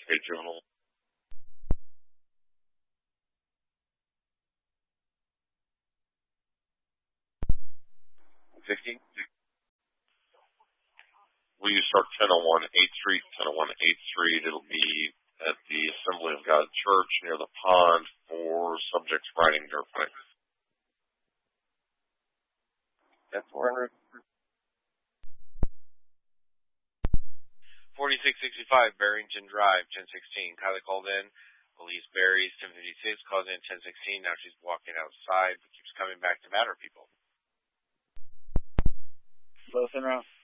State Juvenile. 16. Will you start 1001 8th Street? 1001 8th Street. It'll be at the Assembly of God Church near the pond for subjects riding dirt bikes. That's 400. 4665 Barrington Drive, 1016. Kylie called in. Elise Berries, 1056, called in 1016. Now she's walking outside, but keeps coming back to matter people. Close and round.